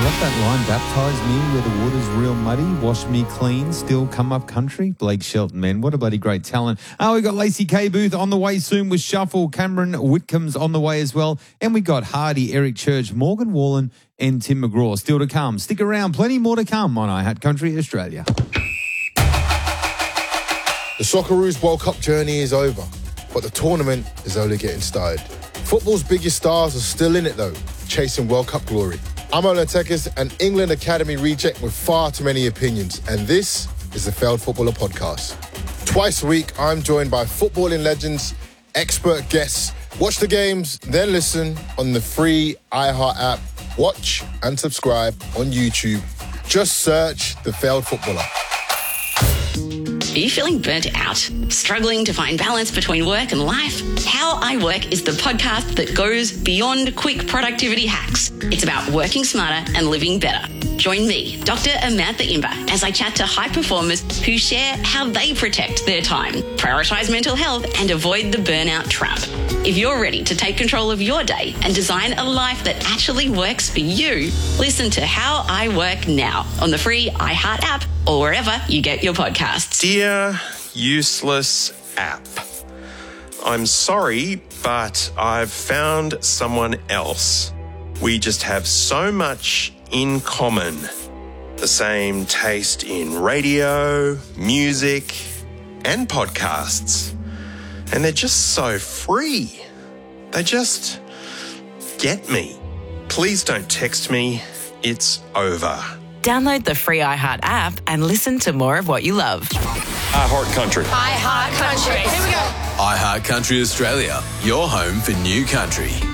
love that line. Baptise me where the water's real muddy. Wash me clean. Still come up country. Blake Shelton, man. What a bloody great talent. We got Lacey K. Booth on the way soon with Shuffle. Cameron Whitcomb's on the way as well. And we got Hardy, Eric Church, Morgan Wallen and Tim McGraw still to come. Stick around. Plenty more to come on iHeart Country Australia. The Socceroos World Cup journey is over, but the tournament is only getting started. Football's biggest stars are still in it though, chasing World Cup glory. I'm Ola Tekis, an England Academy reject with far too many opinions, and this is the Failed Footballer Podcast. Twice a week, I'm joined by footballing legends, expert guests. Watch the games, then listen on the free iHeart app. Watch and subscribe on YouTube. Just search The Failed Footballer. Are you feeling burnt out? Struggling to find balance between work and life? How I Work is the podcast that goes beyond quick productivity hacks. It's about working smarter and living better. Join me, Dr. Amantha Imber, as I chat to high performers who share how they protect their time, prioritise mental health and avoid the burnout trap. If you're ready to take control of your day and design a life that actually works for you, listen to How I Work now on the free iHeart app or wherever you get your podcasts. Dear useless app, I'm sorry, but I've found someone else. We just have so much in common. The same taste in radio, music, and podcasts. And they're just so free. They just get me. Please don't text me. It's over. Download the free iHeart app and listen to more of what you love. iHeart Country. iHeart Country. Here we go. iHeart Country Australia, your home for new country.